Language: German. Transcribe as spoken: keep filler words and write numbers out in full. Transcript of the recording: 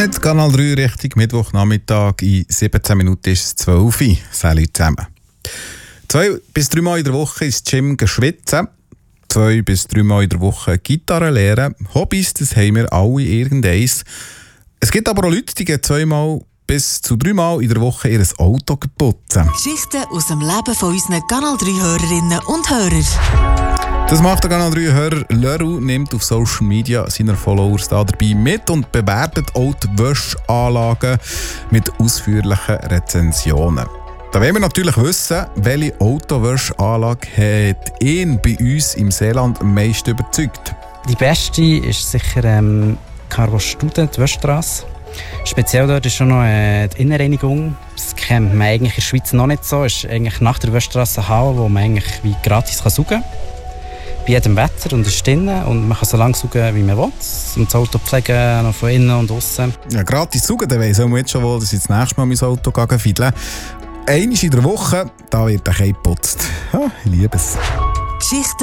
Mit Kanal drei Richtung Mittwochnachmittag. In siebzehn Minuten ist es zwölf Uhr. Salut zusammen. Zwei bis drei Mal in der Woche ins Gym schwitzen. Zwei bis drei Mal in der Woche Gitarre lernen. Hobbys, das haben wir alle irgendeins. Es gibt aber auch Leute, die gehen zweimal bis zu dreimal in der Woche ihr Auto putzen. Geschichten aus dem Leben von unseren Kanal drei Hörerinnen und Hörern. Das macht der Kanal drei Hörer. Leroux nimmt auf Social Media seine Followers da dabei mit und bewertet auch die Wäscheanlagen mit ausführlichen Rezensionen. Da wollen wir natürlich wissen, welche Autowäscheanlage hat ihn bei uns im Seeland am meisten überzeugt. Die beste ist sicher ähm, Cargo Student, die Wäschstrasse. Speziell dort ist schon noch äh, die Innenreinigung. Das kennt man eigentlich in der Schweiz noch nicht so. Es ist eigentlich nach der Wäschstrasse eine Halle, wo man eigentlich wie gratis kann saugen kann. Bei jedem Wetter und ist drinnen und man kann so lange saugen, wie man will. Und das Auto pflegen, noch von innen und außen. Ja, gratis saugen, dann weiss ich jetzt schon wohl, dass ich das nächste Mal mein Auto fiedeln. Einmal in der Woche, da wird der Keim geputzt. Ja, ich liebe es. Geschichten